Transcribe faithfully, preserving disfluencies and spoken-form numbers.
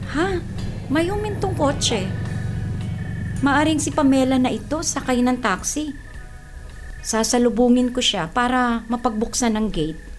Ha? May humintong kotse. Maaring si Pamela na ito sakay ng taxi. Sasalubungin ko siya para mapagbuksan ng gate.